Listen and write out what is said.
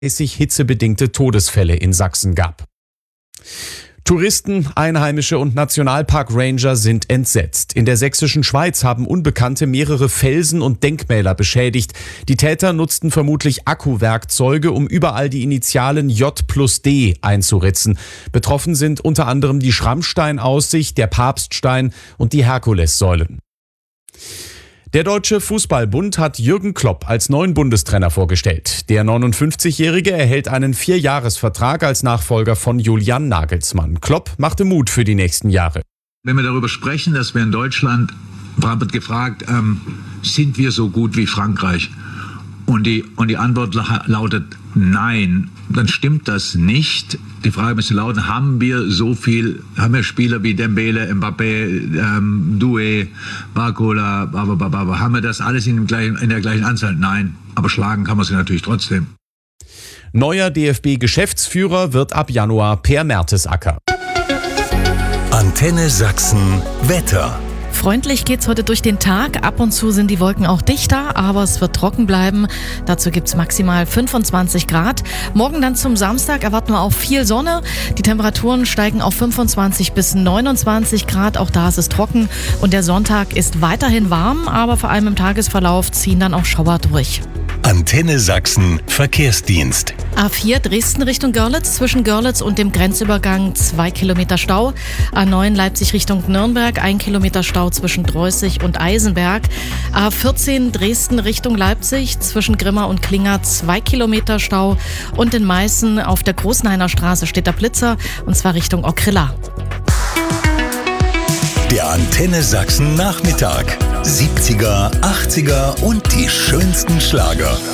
hitzebedingte Todesfälle in Sachsen gab. Touristen, Einheimische und Nationalpark-Ranger sind entsetzt. In der sächsischen Schweiz haben Unbekannte mehrere Felsen und Denkmäler beschädigt. Die Täter nutzten vermutlich Akkuwerkzeuge, um überall die Initialen J+D einzuritzen. Betroffen sind unter anderem die Schrammsteinaussicht, der Papststein und die Herkulessäulen. Der Deutsche Fußballbund hat Jürgen Klopp als neuen Bundestrainer vorgestellt. Der 59-Jährige erhält einen 4-Jahres-Vertrag als Nachfolger von Julian Nagelsmann. Klopp machte Mut für die nächsten Jahre. Wenn wir darüber sprechen, dass wir in Deutschland, wird gefragt, sind wir so gut wie Frankreich? Und die Antwort lautet nein, dann stimmt das nicht. Die Frage müsste lauten, haben wir Spieler wie Dembele, Mbappé, Doué, Barcola, haben wir das alles in der gleichen Anzahl? Nein, aber schlagen kann man sie natürlich trotzdem. Neuer DFB-Geschäftsführer wird ab Januar Per Mertesacker. Antenne Sachsen Wetter. Freundlich geht's heute durch den Tag. Ab und zu sind die Wolken auch dichter, aber es wird trocken bleiben. Dazu gibt's maximal 25 Grad. Morgen dann zum Samstag erwarten wir auch viel Sonne. Die Temperaturen steigen auf 25 bis 29 Grad. Auch da ist es trocken. Und der Sonntag ist weiterhin warm, aber vor allem im Tagesverlauf ziehen dann auch Schauer durch. Antenne Sachsen Verkehrsdienst. A4 Dresden Richtung Görlitz, zwischen Görlitz und dem Grenzübergang 2 Kilometer Stau. A9 Leipzig Richtung Nürnberg, 1 Kilometer Stau zwischen Dreußig und Eisenberg. A14 Dresden Richtung Leipzig, zwischen Grimma und Klinger 2 Kilometer Stau. Und in Meißen auf der Großenhainer Straße steht der Blitzer, und zwar Richtung Okrilla. Der Antenne Sachsen Nachmittag. 70er, 80er und die schönsten Schlager.